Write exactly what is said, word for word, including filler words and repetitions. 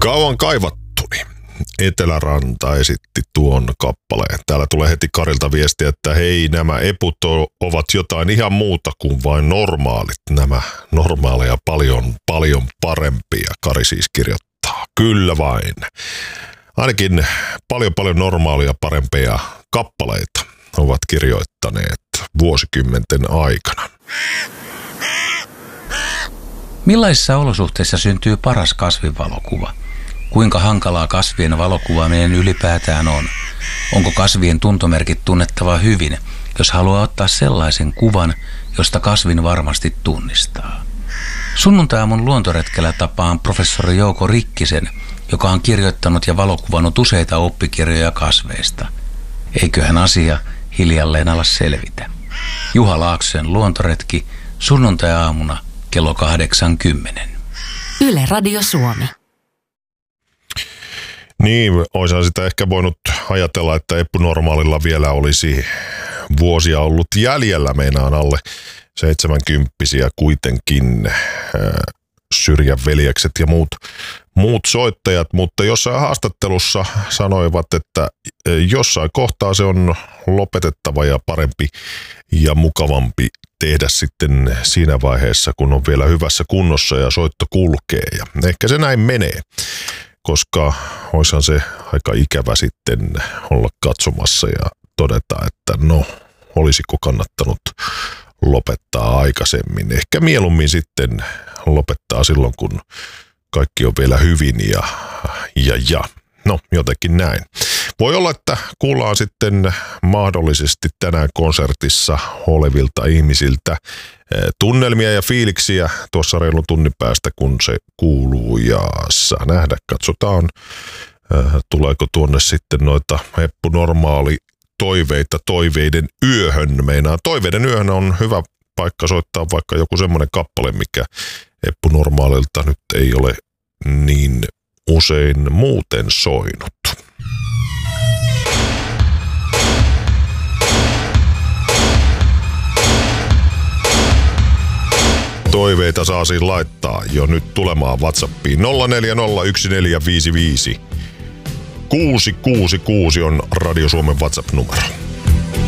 Kauan kaivattuni. Eteläranta esitti tuon kappaleen. Täällä tulee heti Karilta viestiä, että hei, nämä eput ovat jotain ihan muuta kuin vain normaalit. Nämä normaaleja paljon, paljon parempia, Kari siis kirjoittaa. Kyllä vain. Ainakin paljon, paljon normaalia parempia kappaleita ovat kirjoittaneet vuosikymmenten aikana. Millaisissa olosuhteissa syntyy paras kasvivalokuva? Kuinka hankalaa kasvien valokuvaaminen ylipäätään on? Onko kasvien tuntomerkit tunnettava hyvin, jos haluaa ottaa sellaisen kuvan, josta kasvin varmasti tunnistaa? Sunnuntai-aamun luontoretkellä tapaan professori Jouko Rikkisen, joka on kirjoittanut ja valokuvannut useita oppikirjoja kasveista. Eiköhän asia hiljalleen ala selvitä. Juha Laaksosen luontoretki sunnuntai-aamuna kello kahdeksankymmentä. Yle Radio Suomi. Niin, oishan sitä ehkä voinut ajatella, että Eppu-normaalilla vielä olisi vuosia ollut jäljellä, meinaan alle seitsemänkymppisiä kuitenkin äh, Syrjän veljekset ja muut, muut soittajat, mutta jossain haastattelussa sanoivat, että jossain kohtaa se on lopetettava ja parempi ja mukavampi tehdä sitten siinä vaiheessa, kun on vielä hyvässä kunnossa ja soitto kulkee. Ja ehkä se näin menee, koska oishan se aika ikävä sitten olla katsomassa ja todeta, että no, olisiko kannattanut lopettaa aikaisemmin. Ehkä mieluummin sitten lopettaa silloin, kun kaikki on vielä hyvin ja, ja, ja. No, jotenkin näin. Voi olla, että kuullaan sitten mahdollisesti tänään konsertissa olevilta ihmisiltä tunnelmia ja fiiliksiä tuossa reilun tunnin päästä, kun se kuuluu, ja saa nähdä. Katsotaan, tuleeko tuonne sitten noita Eppu-normaali toiveita toiveiden yöhön. Meinaa toiveiden yöhön on hyvä paikka soittaa vaikka joku semmoinen kappale, mikä Eppu-normaalilta nyt ei ole niin usein muuten soinut. Toiveita saa siis laittaa jo nyt tulemaan WhatsAppiin nolla neljä nolla yksi neljä viisi viisi kuusi kuusi kuusi on Radio Suomen WhatsApp-numero.